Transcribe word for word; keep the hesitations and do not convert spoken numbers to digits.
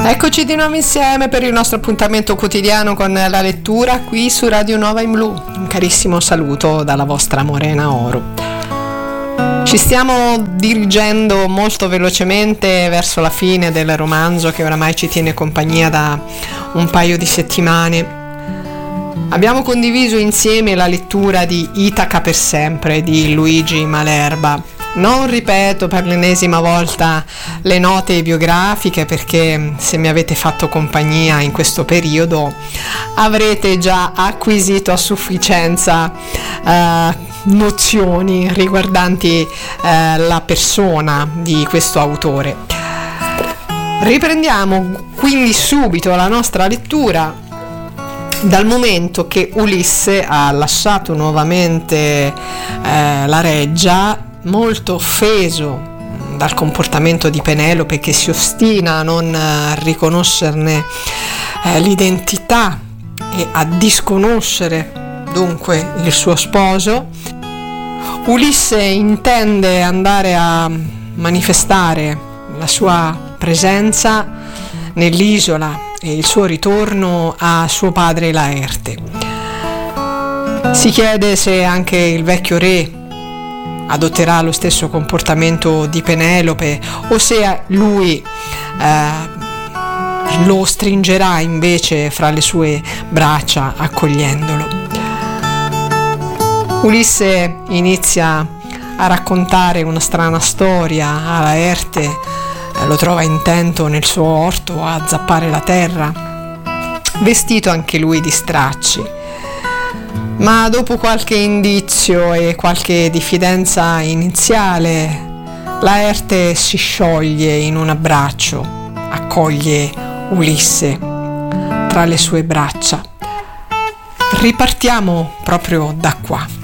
Eccoci di nuovo insieme per il nostro appuntamento quotidiano con la lettura qui su Radio Nova in Blu. Un carissimo saluto dalla vostra Morena Oro. Ci stiamo dirigendo molto velocemente verso la fine del romanzo che oramai ci tiene compagnia da un paio di settimane. Abbiamo condiviso insieme la lettura di Itaca per sempre di Luigi Malerba. Non ripeto per l'ennesima volta le note biografiche, perché se mi avete fatto compagnia in questo periodo avrete già acquisito a sufficienza eh, nozioni riguardanti eh, la persona di questo autore. Riprendiamo quindi subito la nostra lettura dal momento che Ulisse ha lasciato nuovamente eh, la reggia, molto offeso dal comportamento di Penelope, che si ostina a non eh, riconoscerne eh, l'identità e a disconoscere dunque il suo sposo. Ulisse intende andare a manifestare la sua presenza nell'isola e il suo ritorno a suo padre Laerte. Si chiede se anche il vecchio re adotterà lo stesso comportamento di Penelope o se lui eh, lo stringerà invece fra le sue braccia accogliendolo. Ulisse inizia a raccontare una strana storia a Laerte, eh, lo trova intento nel suo orto a zappare la terra, vestito anche lui di stracci. Ma dopo qualche indizio e qualche diffidenza iniziale, Laerte si scioglie in un abbraccio, accoglie Ulisse tra le sue braccia. Ripartiamo proprio da qua.